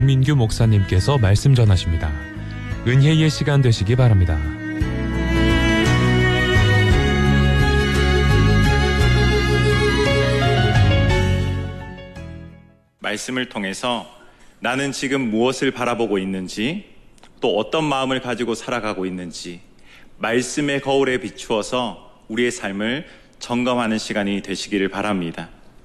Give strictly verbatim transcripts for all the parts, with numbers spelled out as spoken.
민규 목사님께서 말씀 전하십니다. 은혜의 시간 되시기 바랍니다. 말씀을 통해서 나는 지금 무엇을 바라보고 있는지, 또 어떤 마음을 가지고 살아가고 있는지 말씀의 거울에 비추어서 우리의 삶을 점검하는 시간이 되시기를 바랍니다.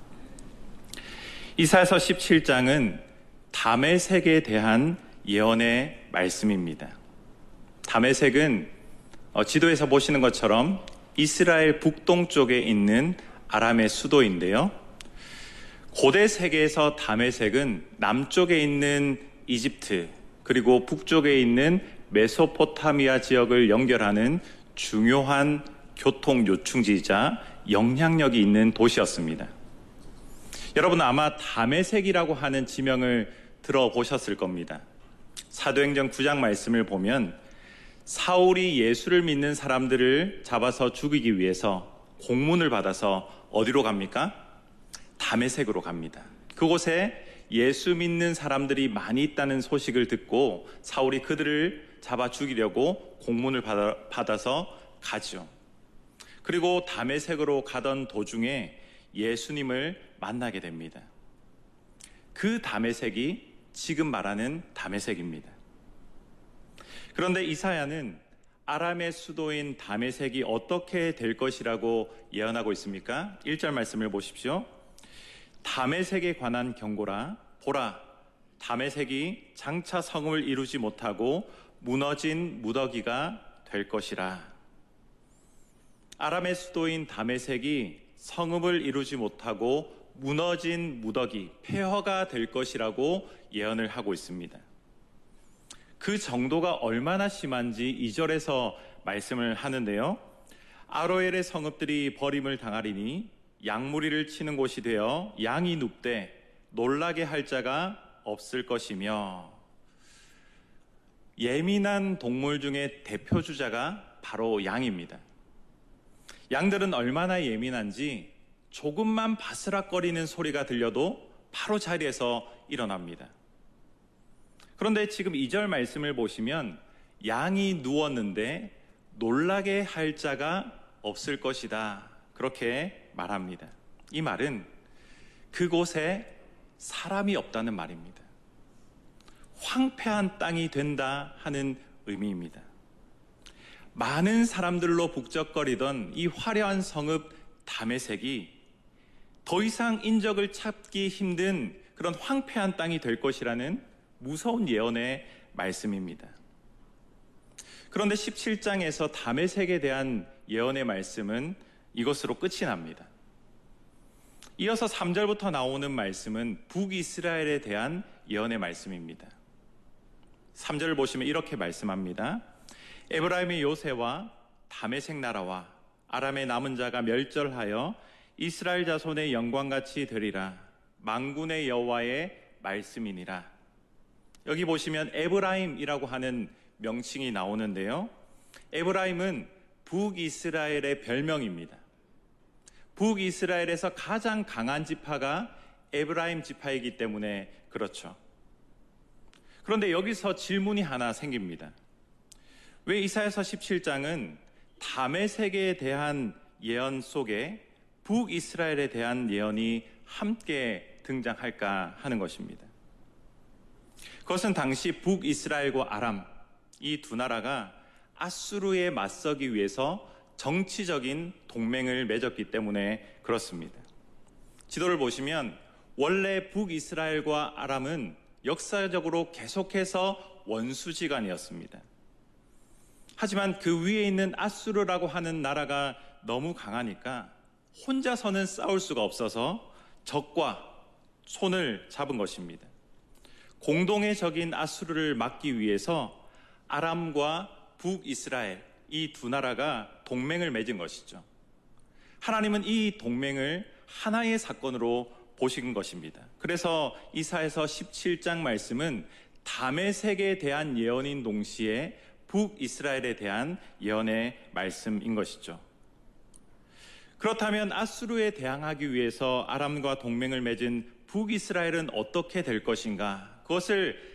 이사야서 십칠 장은 다메섹에 대한 예언의 말씀입니다. 다메섹은 지도에서 보시는 것처럼 이스라엘 북동쪽에 있는 아람의 수도인데요. 고대 세계에서 다메섹은 남쪽에 있는 이집트 그리고 북쪽에 있는 메소포타미아 지역을 연결하는 중요한 교통 요충지이자 영향력이 있는 도시였습니다. 여러분 아마 다메섹이라고 하는 지명을 들어보셨을 겁니다. 사도행전 구 장 말씀을 보면 사울이 예수를 믿는 사람들을 잡아서 죽이기 위해서 공문을 받아서 어디로 갑니까? 다메섹으로 갑니다. 그곳에 예수 믿는 사람들이 많이 있다는 소식을 듣고 사울이 그들을 잡아 죽이려고 공문을 받아, 받아서 가죠. 그리고 다메섹으로 가던 도중에 예수님을 만나게 됩니다. 그 다메섹이 지금 말하는 다메섹입니다. 그런데 이사야는 아람의 수도인 다메섹이 어떻게 될 것이라고 예언하고 있습니까? 일 절 말씀을 보십시오. 다메섹에 관한 경고라. 보라, 다메섹이 장차 성읍을 이루지 못하고 무너진 무더기가 될 것이라. 아람의 수도인 다메섹이 성읍을 이루지 못하고 무너진 무더기, 폐허가 될 것이라고 예언을 하고 있습니다. 그 정도가 얼마나 심한지 이 절에서 말씀을 하는데요. 아로엘의 성읍들이 버림을 당하리니 양무리를 치는 곳이 되어 양이 눕되 놀라게 할 자가 없을 것이며, 예민한 동물 중에 대표 주자가 바로 양입니다. 양들은 얼마나 예민한지 조금만 바스락거리는 소리가 들려도 바로 자리에서 일어납니다. 그런데 지금 이 절 말씀을 보시면 양이 누웠는데 놀라게 할 자가 없을 것이다, 그렇게 말합니다. 이 말은 그곳에 사람이 없다는 말입니다. 황폐한 땅이 된다 하는 의미입니다. 많은 사람들로 북적거리던 이 화려한 성읍 다메섹이 더 이상 인적을 찾기 힘든 그런 황폐한 땅이 될 것이라는 무서운 예언의 말씀입니다. 그런데 십칠 장에서 다메섹에 대한 예언의 말씀은 이것으로 끝이 납니다. 이어서 삼 절부터 나오는 말씀은 북이스라엘에 대한 예언의 말씀입니다. 삼 절을 보시면 이렇게 말씀합니다. 에브라임의 요새와 다메섹 나라와 아람의 남은 자가 멸절하여 이스라엘 자손의 영광같이 되리라. 만군의 여호와의 말씀이니라. 여기 보시면 에브라임이라고 하는 명칭이 나오는데요. 에브라임은 북이스라엘의 별명입니다. 북이스라엘에서 가장 강한 지파가 에브라임 지파이기 때문에 그렇죠. 그런데 여기서 질문이 하나 생깁니다. 왜 이사야서 십칠 장은 다메섹에 대한 예언 속에 북이스라엘에 대한 예언이 함께 등장할까 하는 것입니다. 그것은 당시 북이스라엘과 아람, 이 두 나라가 아수르에 맞서기 위해서 정치적인 동맹을 맺었기 때문에 그렇습니다. 지도를 보시면 원래 북이스라엘과 아람은 역사적으로 계속해서 원수지간이었습니다. 하지만 그 위에 있는 아수르라고 하는 나라가 너무 강하니까 혼자서는 싸울 수가 없어서 적과 손을 잡은 것입니다. 공동의 적인 아수르를 막기 위해서 아람과 북이스라엘, 이 두 나라가 동맹을 맺은 것이죠. 하나님은 이 동맹을 하나의 사건으로 보신 것입니다. 그래서 이사야서 십칠 장 말씀은 다메섹에 대한 예언인 동시에 북이스라엘에 대한 예언의 말씀인 것이죠. 그렇다면 아수르에 대항하기 위해서 아람과 동맹을 맺은 북이스라엘은 어떻게 될 것인가? 그것을